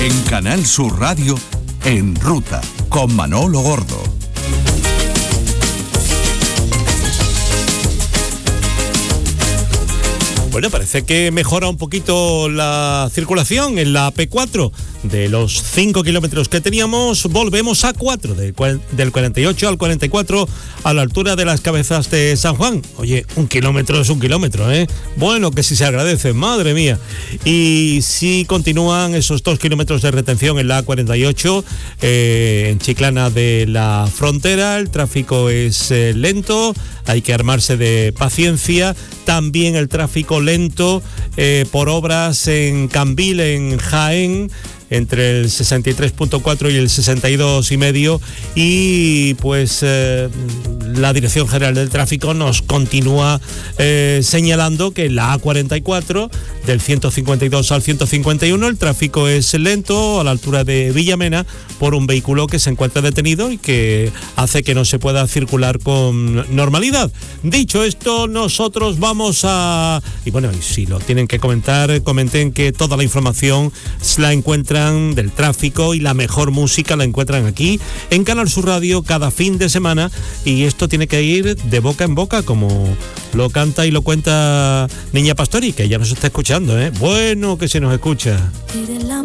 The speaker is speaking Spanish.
En Canal Sur Radio, En Ruta, con Manolo Gordo. Bueno, parece que mejora un poquito la circulación en la P4. De los 5 kilómetros que teníamos, volvemos a 4, del 48 al 44, a la altura de las Cabezas de San Juan. Oye, 1 kilómetro es 1 kilómetro, ¿eh? Bueno, que si se agradece, madre mía. Y si continúan esos 2 kilómetros de retención en la A48, en Chiclana de la Frontera, el tráfico es lento, hay que armarse de paciencia. También el tráfico lento por obras en Cambil, en Jaén, entre el 63.4 y el 62,5, y pues la Dirección General del Tráfico nos continúa señalando que en la A44, del 152 al 151, el tráfico es lento a la altura de Villamena por un vehículo que se encuentra detenido y que hace que no se pueda circular con normalidad. Dicho esto, nosotros vamos a... Y bueno, y si lo tienen que comentar, comenten que toda la información se la encuentran del tráfico y la mejor música la encuentran aquí en Canal Sur Radio cada fin de semana, y esto tiene que ir de boca en boca, como lo canta y lo cuenta Niña Pastori, que ya nos está escuchando, ¿eh? Bueno, que se nos escucha.